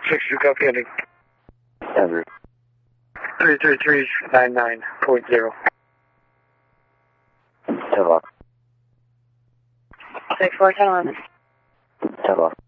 6-2 copy ending. Andrew. 33399.0. 10 lock. 641011. 10 lock.